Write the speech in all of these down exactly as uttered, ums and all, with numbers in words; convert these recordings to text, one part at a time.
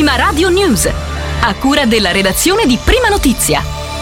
Prima Radio News, a cura della redazione di Prima Notizia.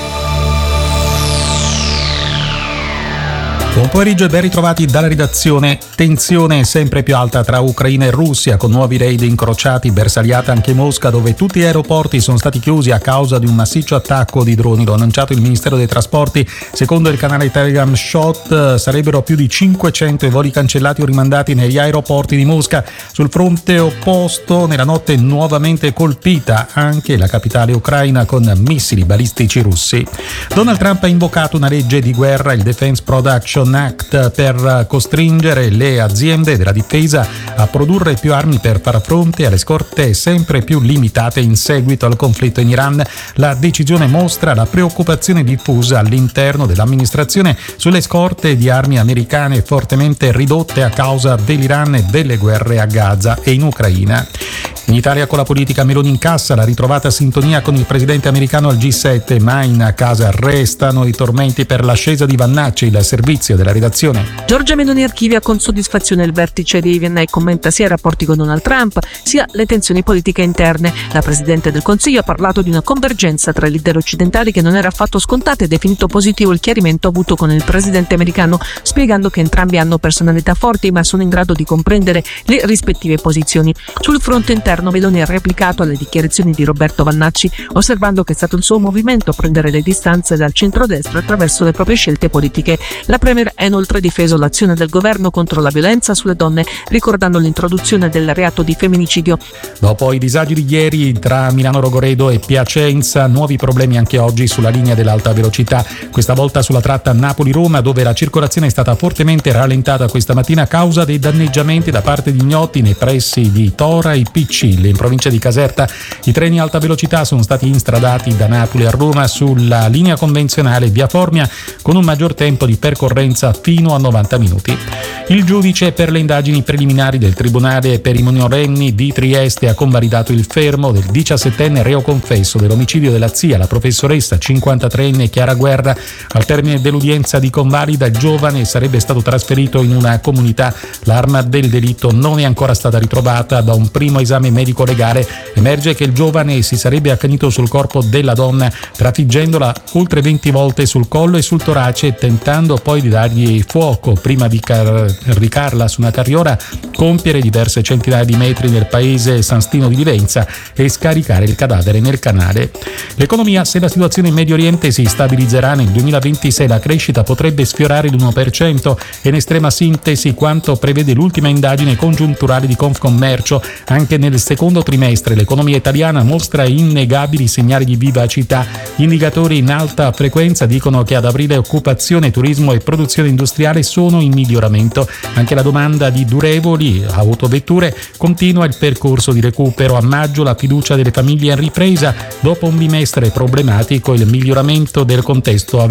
Buon pomeriggio e ben ritrovati dalla redazione. Tensione sempre più alta tra Ucraina e Russia, con nuovi raid incrociati, bersagliata anche Mosca, dove tutti gli aeroporti sono stati chiusi a causa di un massiccio attacco di droni. Lo ha annunciato il Ministero dei Trasporti. Secondo il canale Telegram Shot sarebbero più di cinquecento i voli cancellati o rimandati negli aeroporti di Mosca. Sul fronte opposto, nella notte nuovamente colpita anche la capitale ucraina con missili balistici russi. Donald Trump ha invocato una legge di guerra, il Defense Production Act, per costringere le aziende della difesa a produrre più armi per far fronte alle scorte sempre più limitate in seguito al conflitto in Iran. La decisione mostra la preoccupazione diffusa all'interno dell'amministrazione sulle scorte di armi americane fortemente ridotte a causa dell'Iran e delle guerre a Gaza e in Ucraina. In Italia con la politica Meloni incassa la ritrovata sintonia con il presidente americano al G sette, ma in casa restano i tormenti per l'ascesa di Vannacci, il servizio della redazione. Giorgia Meloni archivia con soddisfazione il vertice di Vienna e commenta sia i rapporti con Donald Trump sia le tensioni politiche interne. La Presidente del Consiglio ha parlato di una convergenza tra i leader occidentali che non era affatto scontata e definito positivo il chiarimento avuto con il presidente americano, spiegando che entrambi hanno personalità forti ma sono in grado di comprendere le rispettive posizioni. Sul fronte interno Meloni ha replicato alle dichiarazioni di Roberto Vannacci, osservando che è stato il suo movimento a prendere le distanze dal centrodestra attraverso le proprie scelte politiche. La Premier ha inoltre difeso l'azione del governo contro la violenza sulle donne, ricordando l'introduzione del reato di femminicidio. Dopo i disagi di ieri tra Milano Rogoredo e Piacenza, nuovi problemi anche oggi sulla linea dell'alta velocità, questa volta sulla tratta Napoli-Roma, dove la circolazione è stata fortemente rallentata questa mattina a causa dei danneggiamenti da parte di ignoti nei pressi di Tora e Piccille. In provincia di Caserta i treni alta velocità sono stati instradati da Napoli a Roma sulla linea convenzionale via Formia con un maggior tempo di percorrenza fino a novanta minuti. Il giudice per le indagini preliminari del Tribunale per i minorenni di Trieste ha convalidato il fermo del diciassettenne reo confesso dell'omicidio della zia, la professoressa cinquantatreenne Chiara Guerra. Al termine dell'udienza di convalida, il giovane sarebbe stato trasferito in una comunità. L'arma del delitto non è ancora stata ritrovata. Da un primo esame medico legale emerge che il giovane si sarebbe accanito sul corpo della donna, trafiggendola oltre venti volte sul collo e sul torace, tentando poi di dargli fuoco prima di caricarla su una carriola, compiere diverse centinaia di metri nel paese San Stino di Livenza e scaricare il cadavere nel canale. L'economia: se la situazione in Medio Oriente si stabilizzerà nel duemilaventisei, la crescita potrebbe sfiorare l'uno per cento e, in estrema sintesi, quanto prevede l'ultima indagine congiunturale di Confcommercio. Anche nel secondo trimestre l'economia italiana mostra innegabili segnali di vivacità. Gli indicatori in alta frequenza dicono che ad aprile occupazione, turismo e produzione industriale sono in miglioramento. Anche la domanda di durevoli, autovetture, continua il percorso di recupero. A maggio la fiducia delle famiglie è in ripresa. Dopo un bimestre problematico, il miglioramento del contesto